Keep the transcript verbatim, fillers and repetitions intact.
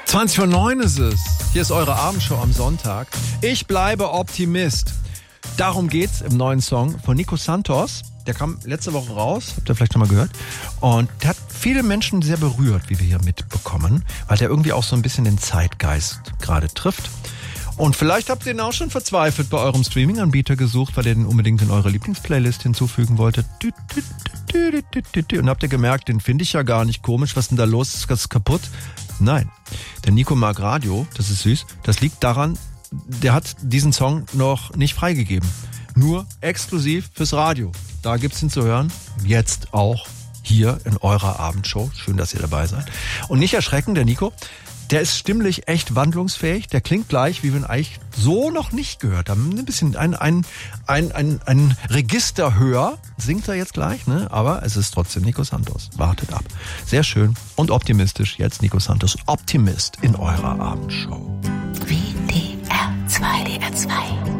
zwanzig vor neun ist es. Hier ist eure Abendshow am Sonntag. Ich bleibe Optimist. Darum geht's im neuen Song von Nico Santos. Der kam letzte Woche raus, habt ihr vielleicht schon mal gehört. Und der hat viele Menschen sehr berührt, wie wir hier mitbekommen, weil der irgendwie auch so ein bisschen den Zeitgeist gerade trifft. Und vielleicht habt ihr ihn auch schon verzweifelt bei eurem Streaming-Anbieter gesucht, weil ihr den unbedingt in eure Lieblingsplaylist hinzufügen wolltet. Und habt ihr gemerkt, den finde ich ja gar nicht komisch. Was ist denn da los? Ist das kaputt? Nein. Der Nico mag Radio, das ist süß. Das liegt daran, der hat diesen Song noch nicht freigegeben. Nur exklusiv fürs Radio. Da gibt's ihn zu hören. Jetzt auch hier in eurer Abendshow. Schön, dass ihr dabei seid. Und nicht erschrecken, der Nico, der ist stimmlich echt wandlungsfähig. Der klingt gleich, wie wir ihn eigentlich so noch nicht gehört haben. Ein bisschen ein, ein, ein, ein, ein Register höher singt er jetzt gleich, ne? Aber es ist trotzdem Nico Santos. Wartet ab. Sehr schön und optimistisch. Jetzt Nico Santos, Optimist in eurer Abendshow. W D R zwei, D R zwei.